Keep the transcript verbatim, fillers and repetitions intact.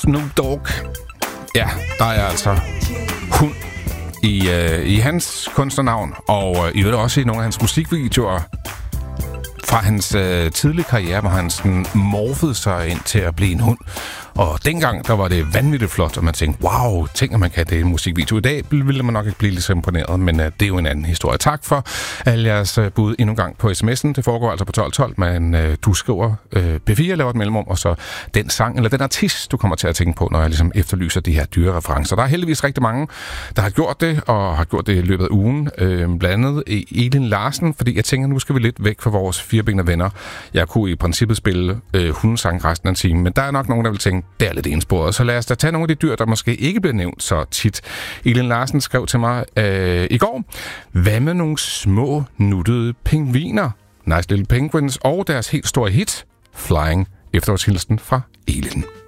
Snoop Dogg. Ja, der er altså hund i, øh, i hans kunstnernavn, og øh, i øvrigt også i nogle af hans musikvideoer fra hans øh, tidlige karriere, hvor han sådan morfede sig ind til at blive en hund. Og dengang, der var det vanvittigt flot, og man tænkte, wow, tænk, at man kan det i en musikvideo. I dag ville man nok ikke blive lige så imponeret, men uh, det er jo en anden historie. Tak for alle jeres uh, bud endnu en gang på sms'en. Det foregår altså på tolv tolv, men uh, du skriver uh, P fire, laver et mellemrum, og så den sang, eller den artist, du kommer til at tænke på, når jeg ligesom efterlyser de her dyre referencer. Der er heldigvis rigtig mange, der har gjort det, og har gjort det i løbet af ugen. Uh, blandt andet Elin Larsen, fordi jeg tænker, nu skal vi lidt væk fra vores firebenede venner. Jeg kunne i princippet spille uh, hundesang resten af en time, men der er nok nogen, der vil tænke, det er lidt ensporet. Så lad os da tage nogle af de dyr, der måske ikke bliver nævnt så tit. Elin Larsen skrev til mig øh, i går, hvad med nogle små, nuttede pingviner? Nice Little Penguins og deres helt store hit, Flying, efterårshilsen fra Elin.